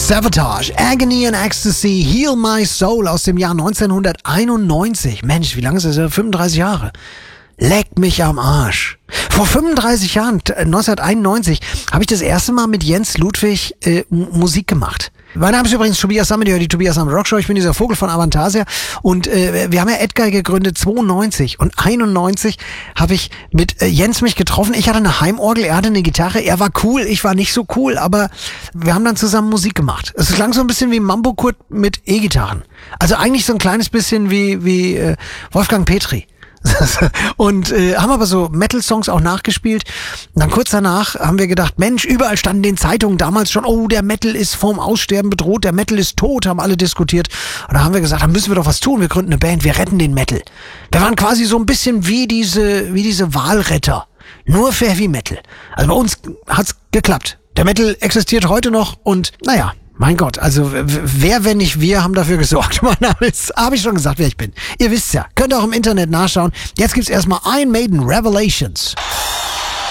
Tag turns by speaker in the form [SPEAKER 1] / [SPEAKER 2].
[SPEAKER 1] Savatage, Agony and Ecstasy, Heal My Soul aus dem Jahr 1991. Mensch, wie lange ist das? 35 Jahre. Leck mich am Arsch. Vor 35 Jahren, 1991, habe ich das erste Mal mit Jens Ludwig Musik gemacht. Mein Name ist übrigens Tobias Sammet, die Tobias Sammet Rockshow. Ich bin dieser Vogel von Avantasia und wir haben ja Edguy gegründet 92 und 91 habe ich mit Jens mich getroffen. Ich hatte eine Heimorgel, er hatte eine Gitarre, er war cool, ich war nicht so cool, aber wir haben dann zusammen Musik gemacht. Es klang so ein bisschen wie Mambo Kurt mit E-Gitarren. Also eigentlich so ein kleines bisschen wie Wolfgang Petri. Und haben aber so Metal-Songs auch nachgespielt. Und dann kurz danach haben wir gedacht, Mensch, überall standen in den Zeitungen damals schon, oh, der Metal ist vorm Aussterben bedroht, der Metal ist tot, haben alle diskutiert. Und da haben wir gesagt, da müssen wir doch was tun, wir gründen eine Band, wir retten den Metal. Wir waren quasi so ein bisschen wie diese Wahlretter, nur für Heavy Metal. Also bei uns hat's geklappt. Der Metal existiert heute noch und naja, mein Gott, also wer, wenn nicht wir, haben dafür gesorgt. Mein Name ist, habe ich schon gesagt, wer ich bin. Ihr wisst's ja, könnt auch im Internet nachschauen. Jetzt gibt's erstmal Iron Maiden Revelations.